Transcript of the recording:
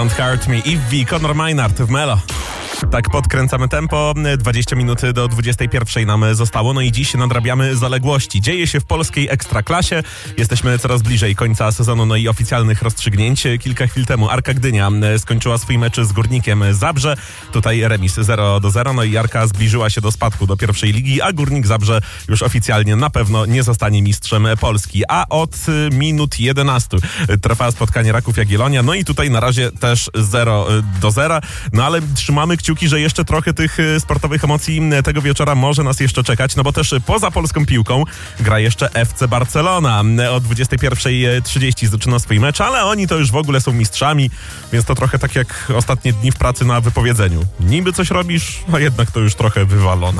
Don't Hurt Me, Ivy, Conor Maynard w Melo. Tak podkręcamy tempo, 20 minut do 21 nam zostało, no i dziś nadrabiamy zaległości. Dzieje się w polskiej Ekstraklasie, jesteśmy coraz bliżej końca sezonu, no i oficjalnych rozstrzygnięć. Kilka chwil temu Arka Gdynia skończyła swój mecz z Górnikiem Zabrze, tutaj remis 0-0, no i Arka zbliżyła się do spadku do pierwszej ligi, a Górnik Zabrze już oficjalnie na pewno nie zostanie mistrzem Polski. A od minut 11 trwa spotkanie Raków Jagiellonia, no i tutaj na razie też 0-0, no ale trzymamy kciuki, że jeszcze trochę tych sportowych emocji tego wieczora może nas jeszcze czekać, no bo też poza polską piłką gra jeszcze FC Barcelona. O 21:30 zaczyna swój mecz, ale oni to już w ogóle są mistrzami, więc to trochę tak jak ostatnie dni w pracy na wypowiedzeniu. Niby coś robisz, a jednak to już trochę wywalone.